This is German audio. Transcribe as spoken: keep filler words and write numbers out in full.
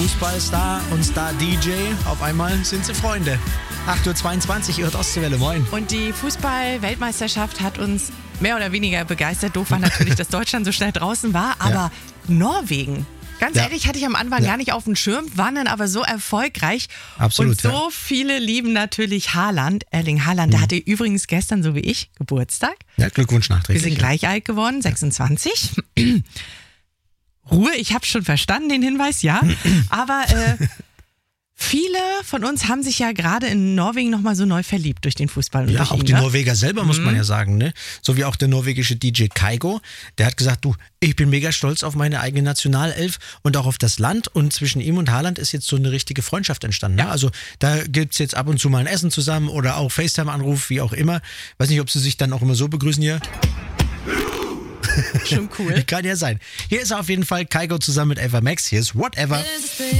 Fußballstar und Star-D J, auf einmal sind sie Freunde. acht Uhr zweiundzwanzig, ihr hört Ostseewelle, moin. Und die Fußball-Weltmeisterschaft hat uns mehr oder weniger begeistert. Doof war natürlich, dass Deutschland so schnell draußen war, aber ja. Norwegen, ganz ja. ehrlich, hatte ich am Anfang ja. gar nicht auf dem Schirm, waren dann aber so erfolgreich. Absolut, und so ja. viele lieben natürlich Haaland, Erling Haaland, mhm. der hatte übrigens gestern, so wie ich, Geburtstag. Ja, Glückwunsch nachträglich. Wir sind gleich alt geworden, sechsundzwanzig. Ruhe, ich habe schon verstanden, den Hinweis, ja. Aber äh, viele von uns haben sich ja gerade in Norwegen nochmal so neu verliebt durch den Fußball. Und ja, durch auch ihn, die ne? Norweger selber, muss mhm. man ja sagen. Ne? So wie auch der norwegische D J Kygo. Der hat gesagt, du, ich bin mega stolz auf meine eigene Nationalelf und auch auf das Land. Und zwischen ihm und Haaland ist jetzt so eine richtige Freundschaft entstanden. Ne? Ja. Also da gibt es jetzt ab und zu mal ein Essen zusammen oder auch FaceTime-Anruf, wie auch immer. Weiß nicht, ob sie sich dann auch immer so begrüßen hier. Schon cool. Kann ja sein. Hier ist auf jeden Fall Kygo zusammen mit Ava Max. Hier ist Whatever.